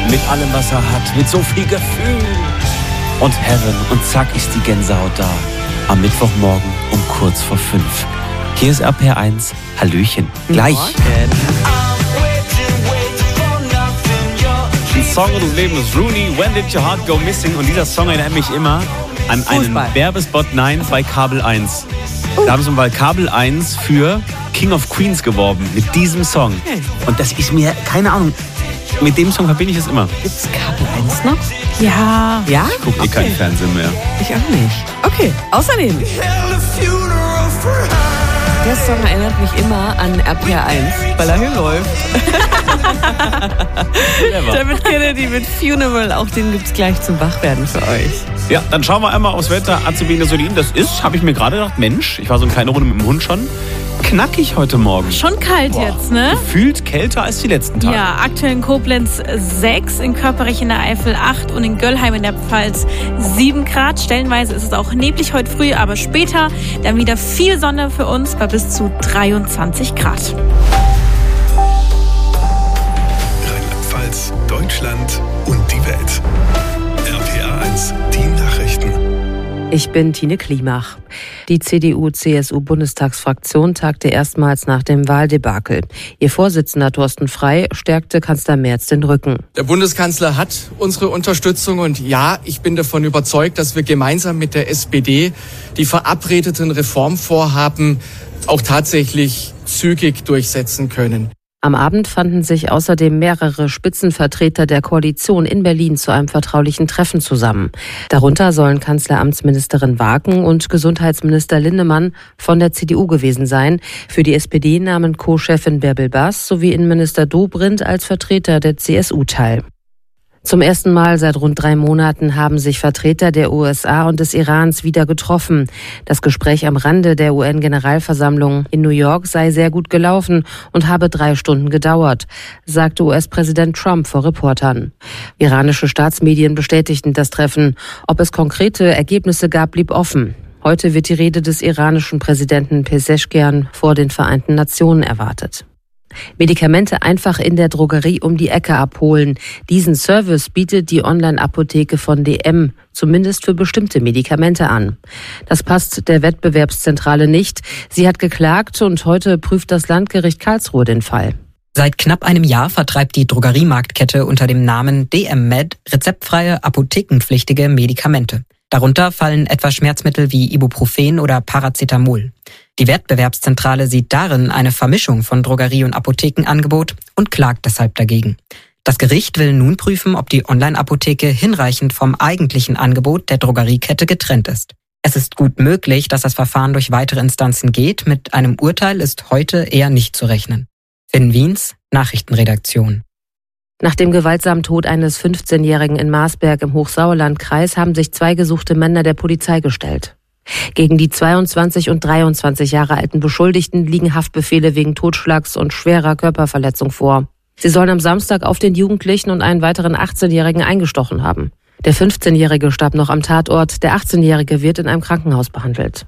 Mit allem, was er hat, mit so viel Gefühl. Und Heaven, und zack ist die Gänsehaut da. Am Mittwochmorgen um kurz vor 5. Hier ist RPR 1. Hallöchen. Gleich. Ein Song des Lebens, Rooney, When Did Your Heart Go Missing? Und dieser Song erinnert mich immer an einen Werbespot, bei Kabel 1. Da haben sie bei Kabel 1 für King of Queens geworben, mit diesem Song. Und das ist mir, keine Ahnung, mit dem Song verbinde ich es immer. Gibt's Kabel 1 noch? Ja. Ja? Ich gucke keinen Fernsehen mehr. Ich auch nicht. Okay, außerdem. Der Song erinnert mich immer an RPR 1, weil er hier läuft. David Kennedy mit Funeral, auch den gibt's gleich zum Wachwerden für euch. Ja, dann schauen wir einmal aufs Wetter. Azubine Solin, das ist, habe ich mir gerade gedacht, Mensch, ich war so eine kleine Runde mit dem Hund schon. Knackig heute Morgen. Schon kalt jetzt, ne? Gefühlt kälter als die letzten Tage. Ja, aktuell in Koblenz 6, in Körperich in der Eifel 8 und in Göllheim in der Pfalz 7 Grad. Stellenweise ist es auch neblig heute früh, aber später dann wieder viel Sonne für uns bei bis zu 23 Grad. Rheinland-Pfalz, Deutschland und die Welt. RPR 1, die Nachrichten. Ich bin Tine Klimach. Die CDU-CSU-Bundestagsfraktion tagte erstmals nach dem Wahldebakel. Ihr Vorsitzender Thorsten Frey stärkte Kanzler Merz den Rücken. Der Bundeskanzler hat unsere Unterstützung und ja, ich bin davon überzeugt, dass wir gemeinsam mit der SPD die verabredeten Reformvorhaben auch tatsächlich zügig durchsetzen können. Am Abend fanden sich außerdem mehrere Spitzenvertreter der Koalition in Berlin zu einem vertraulichen Treffen zusammen. Darunter sollen Kanzleramtsministerin Wagen und Gesundheitsminister Linnemann von der CDU gewesen sein. Für die SPD nahmen Co-Chefin Bärbel Baas sowie Innenminister Dobrindt als Vertreter der CSU teil. Zum ersten Mal seit rund 3 Monaten haben sich Vertreter der USA und des Irans wieder getroffen. Das Gespräch am Rande der UN-Generalversammlung in New York sei sehr gut gelaufen und habe 3 Stunden gedauert, sagte US-Präsident Trump vor Reportern. Iranische Staatsmedien bestätigten das Treffen. Ob es konkrete Ergebnisse gab, blieb offen. Heute wird die Rede des iranischen Präsidenten Pezeshkian vor den Vereinten Nationen erwartet. Medikamente einfach in der Drogerie um die Ecke abholen. Diesen Service bietet die Online-Apotheke von DM, zumindest für bestimmte Medikamente an. Das passt der Wettbewerbszentrale nicht. Sie hat geklagt und heute prüft das Landgericht Karlsruhe den Fall. Seit knapp einem Jahr vertreibt die Drogeriemarktkette unter dem Namen DM Med rezeptfreie, apothekenpflichtige Medikamente. Darunter fallen etwa Schmerzmittel wie Ibuprofen oder Paracetamol. Die Wettbewerbszentrale sieht darin eine Vermischung von Drogerie- und Apothekenangebot und klagt deshalb dagegen. Das Gericht will nun prüfen, ob die Online-Apotheke hinreichend vom eigentlichen Angebot der Drogeriekette getrennt ist. Es ist gut möglich, dass das Verfahren durch weitere Instanzen geht. Mit einem Urteil ist heute eher nicht zu rechnen. Finn Wiens, Nachrichtenredaktion. Nach dem gewaltsamen Tod eines 15-Jährigen in Marsberg im Hochsauerlandkreis haben sich 2 gesuchte Männer der Polizei gestellt. Gegen die 22 und 23 Jahre alten Beschuldigten liegen Haftbefehle wegen Totschlags und schwerer Körperverletzung vor. Sie sollen am Samstag auf den Jugendlichen und einen weiteren 18-Jährigen eingestochen haben. Der 15-Jährige starb noch am Tatort, der 18-Jährige wird in einem Krankenhaus behandelt.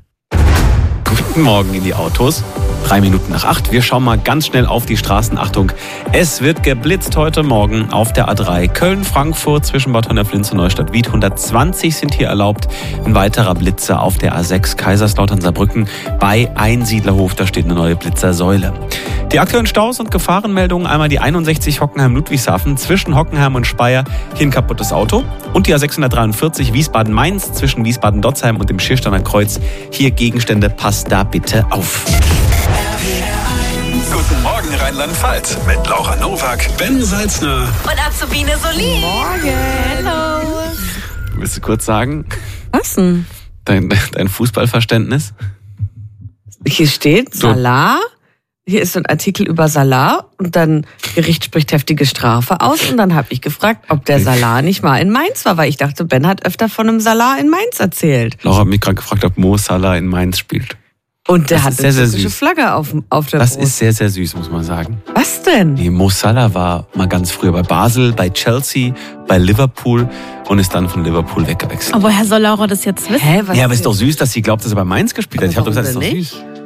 Guten Morgen in die Autos. 3 Minuten nach 8. Wir schauen mal ganz schnell auf die Straßen. Achtung, es wird geblitzt heute Morgen auf der A3 Köln-Frankfurt zwischen Bad Honnef-Linz und Neustadt-Wied. 120 sind hier erlaubt. Ein weiterer Blitzer auf der A6 Kaiserslautern-Saarbrücken bei Einsiedlerhof. Da steht eine neue Blitzersäule. Die aktuellen Staus und Gefahrenmeldungen. Einmal die 61 Hockenheim-Ludwigshafen zwischen Hockenheim und Speyer. Hier ein kaputtes Auto. Und die A643 Wiesbaden-Mainz zwischen Wiesbaden-Dotzheim und dem Schiersteiner Kreuz. Hier Gegenstände, passt da bitte auf. Guten Morgen Rheinland-Pfalz mit Laura Nowak, Ben Salzner Und Azubine Solin. Morgen. Hello. Willst du kurz sagen? Was denn? Dein Fußballverständnis? Hier steht Salah. Hier ist so ein Artikel über Salah und dann Gericht spricht heftige Strafe aus und dann habe ich gefragt, ob der Salah nicht mal in Mainz war, weil ich dachte, Ben hat öfter von einem Salah in Mainz erzählt. Laura hat mich gerade gefragt, ob Mo Salah in Mainz spielt. Und der Das hat ist eine sehr, sehr türkische süß. Flagge auf der Das Brust. ist sehr, sehr süß, muss man sagen. Was denn? Nee, Mo Salah war mal ganz früher bei Basel, bei Chelsea, bei Liverpool und ist dann von Liverpool weggewechselt. Aber woher soll Laura das jetzt wissen? Hä, was Ja, aber ist doch süß, dass sie glaubt, dass er bei Mainz gespielt hat. Ich habe doch gesagt, das ist doch warum süß.